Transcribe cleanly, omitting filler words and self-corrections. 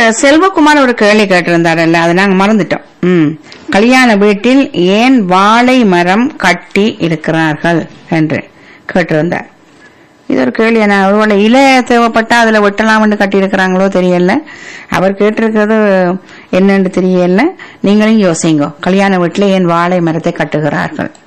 செல்வகுமார் ஒரு கேள்வி கேட்டிருந்தாரல்ல, அதை நாங்க மறந்துட்டோம். கல்யாண வீட்டில் ஏன் வாழை மரம் கட்டி இருக்கிறார்கள் என்று கேட்டிருந்தார். இது ஒரு கேள்வி. ஒருவேளை இலை தேவைப்பட்டா அதுல வெட்டலாம்னு கட்டி இருக்கிறாங்களோ தெரியல. அவர் கேட்டிருக்கிறது என்னன்னு தெரியல. நீங்களும் யோசிங்க, கல்யாண வீட்டுல ஏன் வாழை மரத்தை கட்டுகிறார்கள்.